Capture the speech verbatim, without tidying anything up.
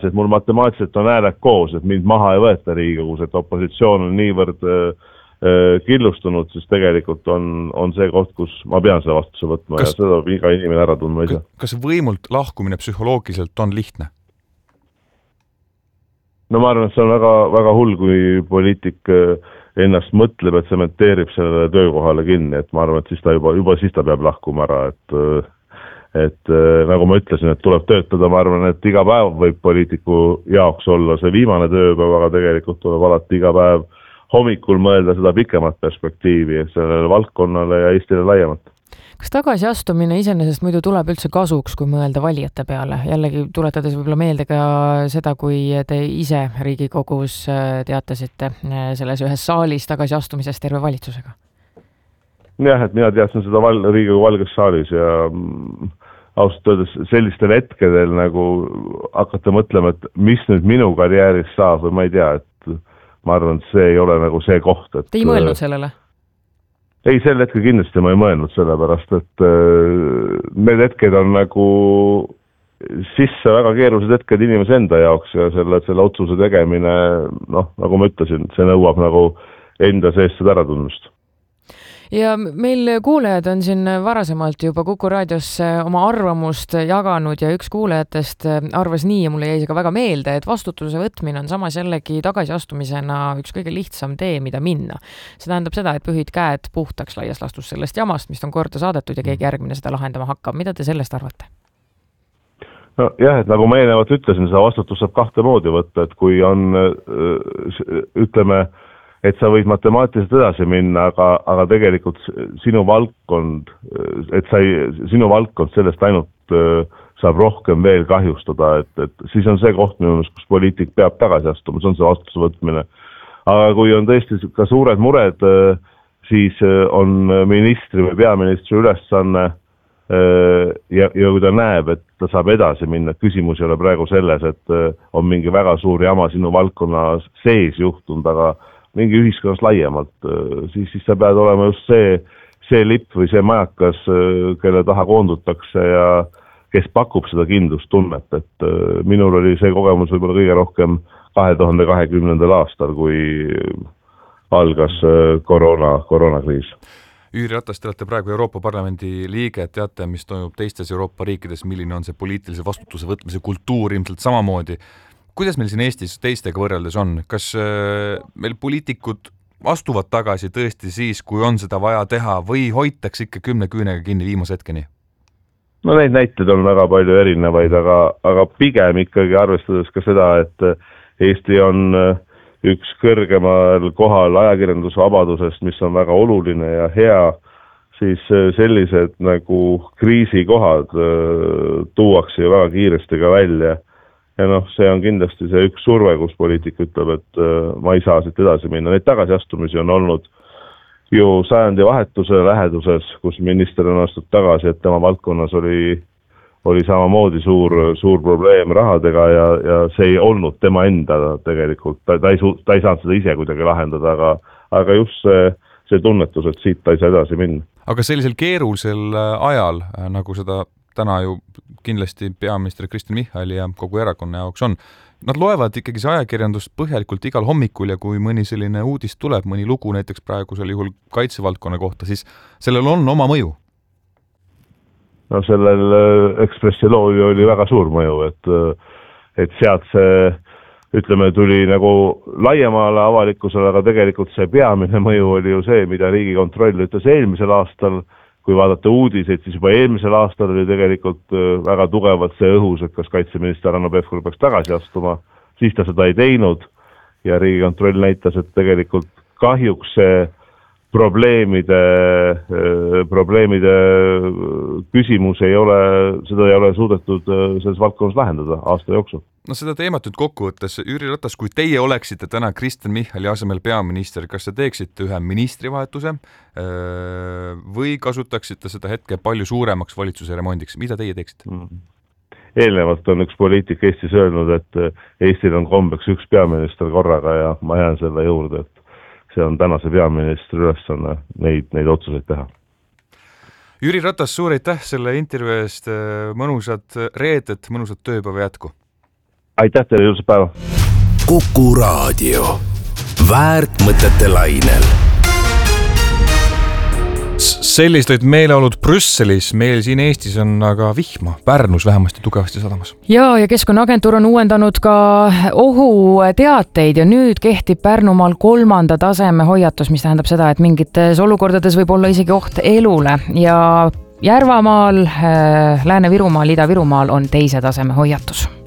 et mul matemaatiliselt on hääled koos, et mind maha ei võeta Riigikogus, et opositsioon on niivõrd äh, killustunud, siis tegelikult on, on see koht, kus ma pean selle vastuse võtma kas, ja seda peab iga inimene ära tundma ise. Kas võimult lahkumine psühholoogiliselt on lihtne? No ma arvan, et see on väga, väga hull, kui poliitik ennast mõtleb, et sementeerib sellele töökohale kinni, et ma arvan, et siis ta juba, juba siis ta peab lahkuma ära, et, et nagu ma ütlesin, et tuleb töötada, ma arvan, et iga päev võib poliitiku jaoks olla see viimane tööpäev, aga tegelikult tuleb alati iga päev hommikul mõelda seda pikemat perspektiivi sellele valdkonnale ja Eestile laiemalt. Kas tagasiastumine iseenesest muidu tuleb üldse kasuks, kui mõelda valijate peale? Jällegi tuletades võib-olla meelde ka seda, kui te ise Riigikogus teatasite selles ühes saalis tagasiastumisest terve valitsusega. Jah, et mina teadsin seda val- Riigikogu valges saalis ja ausalt öeldes sellistel hetkedel nagu hakata mõtlema, et mis nüüd minu karjääris saab või ma ei tea, et ma arvan, et see ei ole nagu see koht. Et te ei mõelnud sellele? Ei, sel hetkel kindlasti ma ei mõelnud selle pärast, et need hetked on nagu sisse väga keerulised hetked inimese enda jaoks ja selle, selle otsuse tegemine, noh, nagu ma ütlesin, see nõuab nagu enda sees seda äratundmust. Ja meil kuulajad on siin varasemalt juba Kuku raadios oma arvamust jaganud ja üks kuulajatest arvas nii ja mulle jäi see ka väga meelde, et vastutuse võtmine on samas jällegi tagasiastumisena üks kõige lihtsam tee, mida minna. See tähendab seda, et pühid käed puhtaks laias lastus sellest jamast, mis on korda saadetud ja keegi järgmine seda lahendama hakkab. Mida te sellest arvate? No jah, et nagu ma eelnevalt ütlesin, seda vastutus saab kahte moodi võtta, et kui on, ütleme, et sa võid matemaatiliselt edasi minna, aga, aga tegelikult sinu valdkond, et sa ei, sinu valdkond sellest ainult saab rohkem veel kahjustada, et, et siis on see koht minu meelest, kus poliitik peab tagasi astuma, see on see vastutuse võtmine. Aga kui on tõesti ka suured mured, siis on ministri või peaministri ülesanne ja, ja kui ta näeb, et ta saab edasi minna, küsimus ei ole praegu selles, et on mingi väga suur jama sinu valdkonna sees juhtunud, aga mingi ühiskonnas laiemalt, siis, siis sa pead olema just see, see lipp või see majakas, kelle taha koondutakse ja kes pakub seda kindlustunnet, et minul oli see kogemus võib-olla kõige rohkem kahe tuhande kahekümnendal aastal, kui algas koroona, koroonakriis. Jüri Ratas, te olete praegu Euroopa Parlamendi liige, teate, mis toimub teistes Euroopa riikides, milline on see poliitilise vastutuse võtmise kultuur ilmselt samamoodi. Kuidas meil siin Eestis teistega võrreldes on? Kas meil poliitikud astuvad tagasi tõesti siis, kui on seda vaja teha või hoitakse ikka kümne küünega kinni viimase hetkeni? No neid näiteid on väga palju erinevaid, aga, aga pigem ikkagi arvestades ka seda, et Eesti on üks kõrgemal kohal ajakirjandusvabadusest, mis on väga oluline ja hea, siis sellised nagu kriisikohad tuuakse ju väga kiiresti ka välja. Ja noh, see on kindlasti see üks surve, kus poliitik ütleb, et ma ei saa siit edasi minna. Neid tagasiastumisi on olnud ju sajandi vahetuse läheduses, kus minister on astud tagasi, et tema valdkonnas oli, oli samamoodi suur, suur probleem rahadega ja, ja see ei olnud tema enda tegelikult. Ta, ta, ei, ta ei saanud seda ise kuidagi lahendada, aga, aga just see, see tunnetus, et siit ta ei saa edasi minna. Aga sellisel keerulisel ajal, nagu seda täna ju kindlasti peaminister Kristen Michali ja kogu erakonna jaoks on. Nad loevad ikkagi see ajakirjandust põhjalikult igal hommikul ja kui mõni selline uudis tuleb, mõni lugu näiteks praegusel juhul kaitsevaldkonna kohta, siis sellel on oma mõju. No sellel Ekspressi lool oli väga suur mõju, et, et sealt see, ütleme, tuli nagu laiemale avalikkusele, aga tegelikult see peamine mõju oli ju see, mida Riigikontroll ütles eelmisel aastal. Kui vaadata uudiseid, siis juba eelmisel aastal oli tegelikult väga tugevalt see õhus, et kas kaitseminister Hanno Pevkur peaks tagasi astuma, siis ta seda ei teinud ja Riigikontroll näitas, et tegelikult kahjuks see probleemide, probleemide küsimus ei ole, seda ei ole suudetud selles valdkonnas lahendada aasta jooksul. No seda teemat nüüd kokku võttes, Jüri Ratas, kui teie oleksite täna Kristen Michali asemel peaminister, kas te teeksite ühe ministrivahetuse või kasutaksite seda hetke palju suuremaks valitsuse remondiks? Mida teie teeksite? Eelnevalt on üks poliitik Eestis öelnud, et Eestil on kombeks üks peaminister korraga ja ma jään selle juurde, et see on tänase peaministri ülesanne neid, neid otsuseid teha. Jüri Ratas, suur aitäh selle intervjuu eest, mõnusat reedet, mõnusat tööpäeva jätku! aitäh teile, ilusat päeva! Kuku Raadio. Väärt mõtete lainel. Sellised olid meeleolud Brüsselis, meil siin Eestis on aga vihma, Pärnus vähemasti tugevasti sadamas. Ja, ja Keskkonnaagentuur on uuendanud ka ohuteateid ja nüüd kehtib Pärnumaal kolmanda taseme hoiatus, mis tähendab seda, et mingites olukordades võib olla isegi oht elule ja Järvamaal, Lääne-Virumaal, Ida-Virumaal on teise taseme hoiatus.